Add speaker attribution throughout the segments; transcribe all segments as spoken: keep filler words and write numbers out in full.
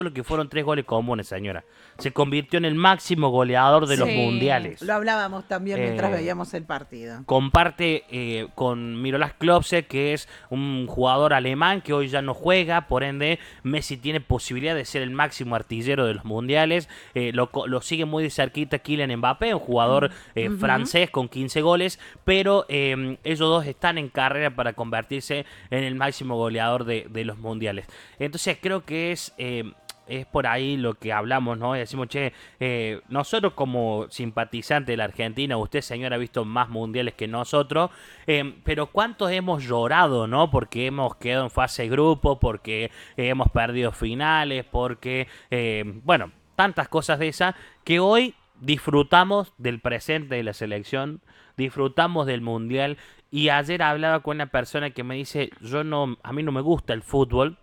Speaker 1: lo que fueron tres goles comunes, señora. Se convirtió en el máximo goleador de
Speaker 2: Sí,
Speaker 1: los mundiales.
Speaker 2: Lo hablábamos también mientras
Speaker 1: Eh,
Speaker 2: veíamos el partido.
Speaker 1: Comparte eh, con Miroslav Klose, que es un jugador alemán que hoy ya no juega, por ende Messi tiene posibilidad de ser el máximo artillero de los mundiales. Eh, lo, co- lo sigue muy de cerquita Kylian Mbappé, un jugador eh,
Speaker 2: Ujú.
Speaker 1: francés con quince goles, pero eh, ellos dos están en carrera para convertirse en el máximo goleador de, de los mundiales. Entonces creo que es... eh, es por ahí lo que hablamos, ¿no? Y decimos, che, eh, nosotros como simpatizantes de la Argentina, usted, señor, ha visto más mundiales que nosotros, eh, pero ¿cuántos hemos llorado, ¿no? Porque hemos quedado en fase de grupo, porque eh, hemos perdido finales, porque, eh, bueno, tantas cosas de esas, que hoy disfrutamos del presente de la selección, disfrutamos del mundial, y ayer hablaba con una persona que me dice, yo no, a mí no me gusta el fútbol,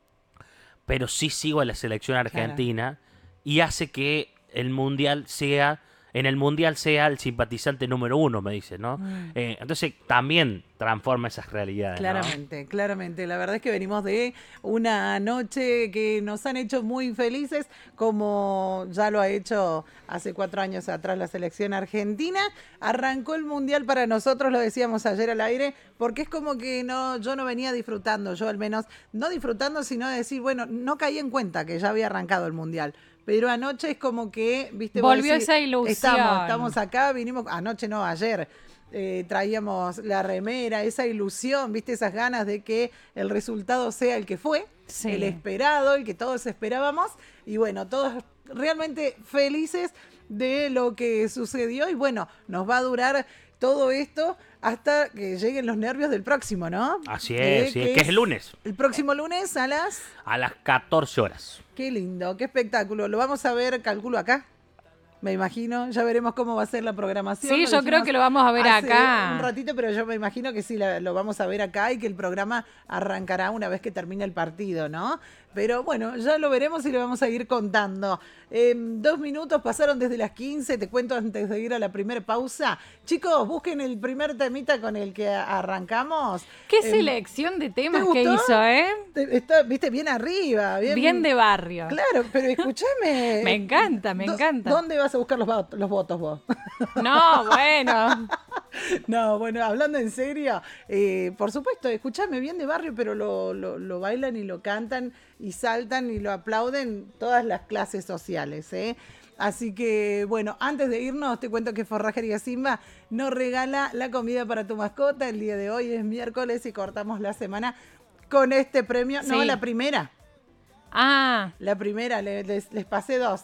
Speaker 1: pero sí sigo a la selección argentina y hace que el mundial sea, en el mundial sea el simpatizante número uno, me dice, ¿no?
Speaker 2: Mm.
Speaker 1: Eh, entonces también transforma esas realidades, ¿no?
Speaker 2: Claramente, claramente. La verdad es que venimos de una noche que nos han hecho muy felices, como ya lo ha hecho hace cuatro años atrás la selección argentina. Arrancó el mundial para nosotros, lo decíamos ayer al aire, porque es como que no, yo no venía disfrutando, yo al menos, no disfrutando, sino de decir, bueno, no caí en cuenta que ya había arrancado el mundial. Pero anoche es como que, viste, vos
Speaker 3: Volvió
Speaker 2: decís,
Speaker 3: esa ilusión.
Speaker 2: Estamos, estamos acá, vinimos, anoche no, ayer. Eh, traíamos la remera, esa ilusión, viste, esas ganas de que el resultado sea el que fue,
Speaker 3: Sí.
Speaker 2: el esperado, el que todos esperábamos, y bueno, todos realmente felices de lo que sucedió, y bueno, nos va a durar todo esto hasta que lleguen los nervios del próximo, ¿no?
Speaker 1: Así
Speaker 2: Eh,
Speaker 1: es, sí, que es el lunes,
Speaker 2: El próximo lunes a las...
Speaker 1: a las catorce horas.
Speaker 2: Qué lindo, qué espectáculo. Lo vamos a ver, calculo acá. Me imagino, ya veremos cómo va a ser la programación.
Speaker 3: Sí,
Speaker 2: Lo
Speaker 3: yo creo
Speaker 2: dijimos
Speaker 3: que lo vamos a ver
Speaker 2: hace
Speaker 3: acá.
Speaker 2: un ratito, pero yo me imagino que sí la- lo vamos a ver acá y que el programa arrancará una vez que termine el partido, ¿no? Pero bueno, ya lo veremos y le vamos a ir contando. Eh, dos minutos pasaron desde las quince, te cuento antes de ir a la primera pausa. Chicos, busquen el primer temita con el que arrancamos.
Speaker 3: Qué
Speaker 2: Eh,
Speaker 3: selección de temas
Speaker 2: ¿te
Speaker 3: que
Speaker 2: gustó?
Speaker 3: hizo, ¿eh?
Speaker 2: te- Está, viste, bien arriba. Bien,
Speaker 3: Bien de barrio.
Speaker 2: Claro, pero escúchame.
Speaker 3: Me encanta, me
Speaker 2: ¿Dó-
Speaker 3: encanta.
Speaker 2: ¿Dónde vas a buscar los, vot- los votos vos?
Speaker 3: No, bueno.
Speaker 2: No, bueno, hablando en serio, eh, por supuesto, escúchame, bien de barrio, pero lo, lo, lo bailan y lo cantan y saltan y lo aplauden todas las clases sociales, ¿eh? Así que, bueno, antes de irnos, te cuento que Forrajería Simba nos regala la comida para tu mascota. El día de hoy es miércoles y cortamos la semana con este premio. No,
Speaker 3: Sí.
Speaker 2: la primera.
Speaker 3: Ah,
Speaker 2: La primera, le- les, les pasé dos.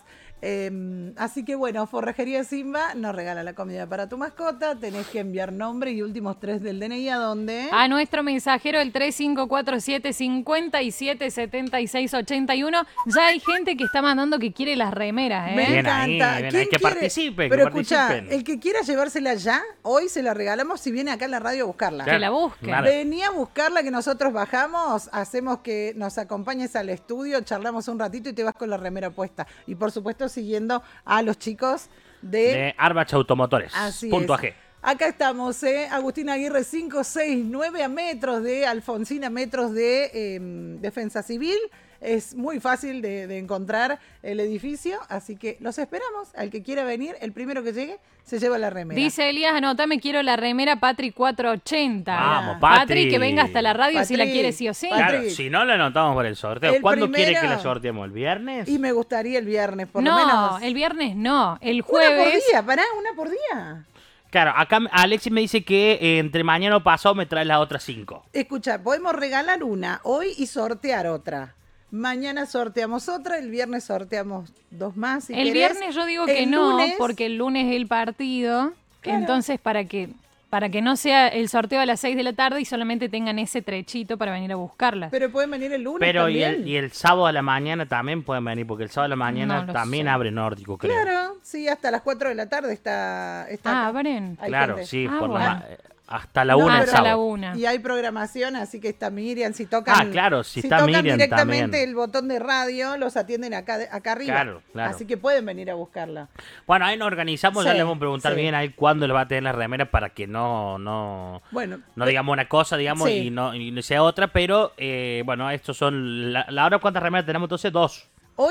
Speaker 2: Eh, así que bueno, Forrajería Simba nos regala la comida para tu mascota. Tenés que enviar nombre y últimos tres del D N I a dónde.
Speaker 3: a nuestro mensajero el tres cinco cuatro siete, cinco siete, siete seis ocho uno. Ya hay gente que está mandando que quiere las remeras, ¿eh?
Speaker 2: Me
Speaker 1: Bien ahí,
Speaker 2: encanta.
Speaker 1: bien
Speaker 2: ¿Quién
Speaker 1: ahí, que
Speaker 2: quiere?
Speaker 1: participen, que
Speaker 2: Pero escucha,
Speaker 1: participen.
Speaker 2: el que quiera llevársela ya, hoy se la regalamos si viene acá en la radio a buscarla.
Speaker 3: Que la busquen.
Speaker 1: Claro.
Speaker 2: Vení a buscarla, que nosotros bajamos, hacemos que nos acompañes al estudio, charlamos un ratito y te vas con la remera puesta. Y por supuesto siguiendo a los chicos de...
Speaker 1: De Arbach Automotores,
Speaker 2: Así
Speaker 1: punto
Speaker 2: es.
Speaker 1: A G.
Speaker 2: Acá estamos, ¿eh? Agustín Aguirre cinco seis nueve a metros de Alfonsín, a metros de eh, Defensa Civil. Es muy fácil de, de encontrar el edificio, así que los esperamos. Al que quiera venir, el primero que llegue, se lleva la remera.
Speaker 3: Dice Elías, anotame, quiero la remera Patri cuatrocientos ochenta.
Speaker 1: Vamos,
Speaker 3: Patri.
Speaker 1: Patri.
Speaker 3: que venga hasta la radio si la
Speaker 2: Patri,
Speaker 3: quiere sí o sí.
Speaker 2: Patri.
Speaker 1: Claro, si no la anotamos por el sorteo.
Speaker 2: El
Speaker 1: ¿Cuándo quiere
Speaker 2: primero-
Speaker 1: que la sorteemos? ¿El viernes?
Speaker 2: Y me gustaría el viernes, por lo
Speaker 3: No,
Speaker 2: menos.
Speaker 3: el viernes no. El
Speaker 2: Una por
Speaker 3: jueves.
Speaker 2: día, pará, una por día.
Speaker 1: Claro, acá Alexis me dice que eh, entre mañana o pasado me trae las otras cinco.
Speaker 2: Escucha, podemos regalar una hoy y sortear otra. Mañana sorteamos otra, el viernes sorteamos dos más. Si
Speaker 3: el
Speaker 2: querés.
Speaker 3: viernes yo digo que
Speaker 2: El
Speaker 3: no,
Speaker 2: lunes-
Speaker 3: porque el lunes es el partido.
Speaker 2: Claro.
Speaker 3: Entonces, para que para que no sea el sorteo a las seis de la tarde y solamente tengan ese trechito para venir a buscarlas.
Speaker 2: Pero pueden venir el lunes
Speaker 1: Pero y
Speaker 2: también.
Speaker 1: el, y el sábado a la mañana también pueden venir, porque el sábado a la mañana
Speaker 3: No lo
Speaker 1: también
Speaker 3: sé.
Speaker 1: abre Nórdico, creo.
Speaker 2: Claro, sí, hasta las cuatro de la tarde está, está
Speaker 3: Ah,
Speaker 2: acá.
Speaker 3: abren.
Speaker 2: Hay
Speaker 1: Claro,
Speaker 2: gente.
Speaker 1: sí,
Speaker 3: Ah,
Speaker 1: por la
Speaker 3: bueno.
Speaker 1: ma- eh, hasta la
Speaker 2: No,
Speaker 1: una el
Speaker 2: pero-
Speaker 3: Hasta la
Speaker 1: sábado.
Speaker 3: una.
Speaker 2: Y hay programación, así que está Miriam, si tocan,
Speaker 1: Ah, claro, si está
Speaker 2: tocan
Speaker 1: Miriam
Speaker 2: directamente
Speaker 1: también.
Speaker 2: el botón de radio, los atienden acá, acá arriba.
Speaker 1: Claro, claro.
Speaker 2: Así que pueden venir a buscarla.
Speaker 1: Bueno, ahí nos organizamos, ya
Speaker 2: Sí,
Speaker 1: le vamos a preguntar
Speaker 2: sí.
Speaker 1: bien ahí cuándo le va a tener la remera para que no, no,
Speaker 2: Bueno,
Speaker 1: no digamos una cosa, digamos,
Speaker 2: Sí.
Speaker 1: y no, y no sea otra, pero eh, bueno, estos son, la, la hora cuántas remeras tenemos entonces, dos.